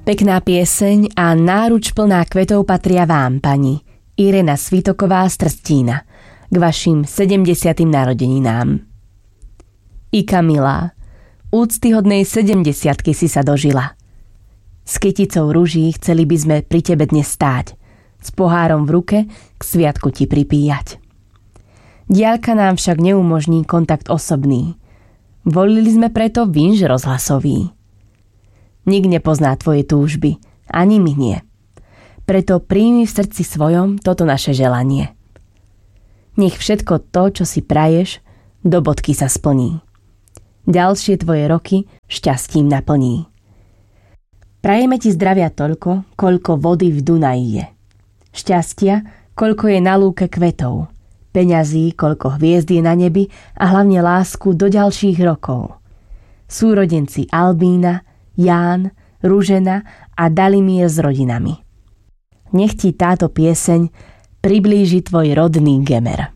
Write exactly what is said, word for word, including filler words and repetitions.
Pekná pieseň a náruč plná kvetov patria vám, pani Irena Svitoková z Trstína, k vašim sedemdesiatym narodeninám. Ika milá, úctyhodnej sedemdesiatky si sa dožila. S kyticou ruží chceli by sme pri tebe dnes stáť, s pohárom v ruke k sviatku ti pripíjať. Diaľka nám však neumožní kontakt osobný. Volili sme preto vinž rozhlasový. Nik nepozná tvoje túžby, ani my nie. Preto príjmi v srdci svojom toto naše želanie. Nech všetko to, čo si praješ, do bodky sa splní. Ďalšie tvoje roky šťastím naplní. Prajeme ti zdravia toľko, koľko vody v Dunaji je. Šťastia, koľko je na lúke kvetov. Peňazí, koľko hviezd je na nebi a hlavne lásku do ďalších rokov. Súrodenci Albína, Ján, Ružena a Dalimír s rodinami. Nech ti táto pieseň priblíži tvoj rodný Gemer.